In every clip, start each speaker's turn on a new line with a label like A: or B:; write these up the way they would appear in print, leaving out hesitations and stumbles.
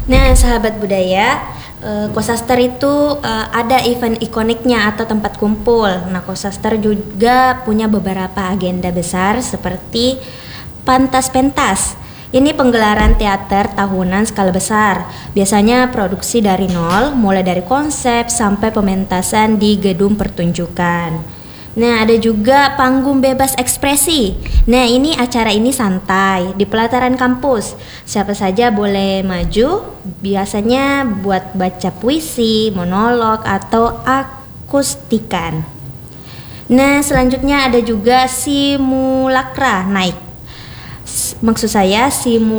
A: Nah, sahabat budaya, Kosaster itu ada event ikoniknya atau tempat kumpul. Nah, Kosaster juga punya beberapa agenda besar seperti Pantas Pentas. Ini penggelaran teater tahunan skala besar. Biasanya produksi dari nol, mulai dari konsep sampai pementasan di gedung pertunjukan. Nah, ada juga panggung bebas ekspresi. Nah, ini acara ini santai di pelataran kampus. Siapa saja boleh maju, biasanya buat baca puisi, monolog, atau akustikan. Nah, selanjutnya ada juga simulakra naik. Maksud saya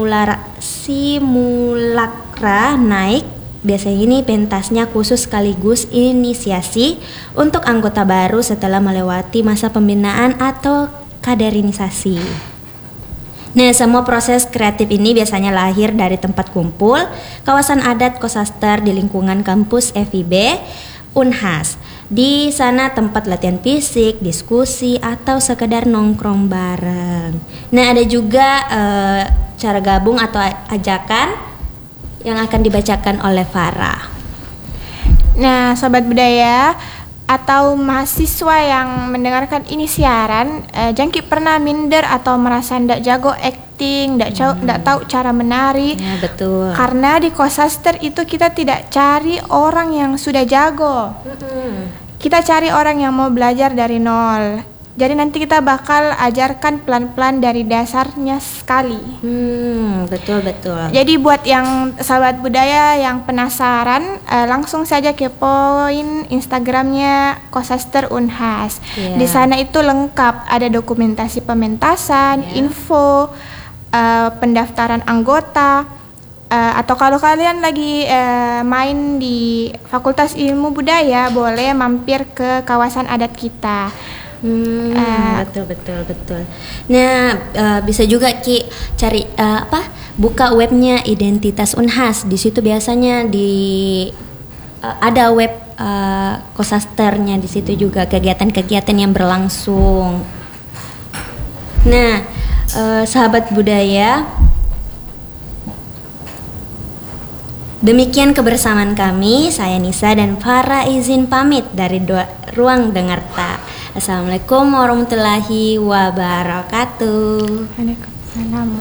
A: simulakra naik. Biasanya ini pentasnya khusus sekaligus inisiasi untuk anggota baru setelah melewati masa pembinaan atau kaderisasi. Nah, semua proses kreatif ini biasanya lahir dari tempat kumpul, kawasan adat Kosaster di lingkungan kampus FIB, Unhas. Di sana tempat latihan fisik, diskusi, atau sekedar nongkrong bareng. Nah, ada juga cara gabung atau ajakan yang akan dibacakan oleh Farah.
B: Nah, sobat budaya atau mahasiswa yang mendengarkan ini siaran, jangki pernah minder atau merasa ndak jago acting, ndak tahu cara menari.
A: Ya, betul.
B: Karena di Kosaster itu kita tidak cari orang yang sudah jago. Kita cari orang yang mau belajar dari nol. Jadi nanti kita bakal ajarkan pelan-pelan dari dasarnya sekali.
A: Betul.
B: Jadi buat yang sahabat budaya yang penasaran, langsung saja kepoin Instagramnya Kosaster Unhas.
A: Yeah.
B: Di sana itu lengkap, ada dokumentasi pementasan, info, pendaftaran anggota. Atau kalau kalian lagi main di Fakultas Ilmu Budaya, boleh mampir ke kawasan adat kita.
A: Betul. Nah, bisa juga Ki cari buka webnya Identitas Unhas. Di situ biasanya ada web Kosasternya, di situ juga kegiatan-kegiatan yang berlangsung. Nah, sahabat budaya, demikian kebersamaan kami. Saya Nisa dan Farah izin pamit dari Ruang Dengarta. Assalamualaikum warahmatullahi wabarakatuh.
B: Waalaikumsalam.